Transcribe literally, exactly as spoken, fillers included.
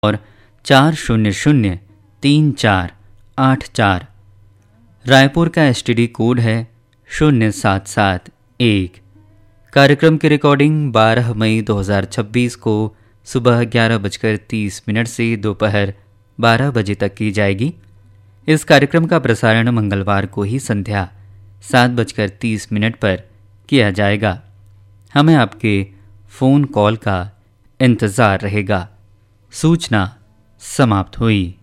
और चार शून्य शून्य तीन चार आठ चार। रायपुर का एसटीडी कोड है शून्य सात सात एक। कार्यक्रम की रिकॉर्डिंग बारह मई दो हज़ार छब्बीस को सुबह ग्यारह बजकर तीस मिनट से दोपहर बारह बजे तक की जाएगी। इस कार्यक्रम का प्रसारण मंगलवार को ही संध्या सात बजकर तीस मिनट पर किया जाएगा। हमें आपके फ़ोन कॉल का इंतज़ार रहेगा। सूचना समाप्त हुई।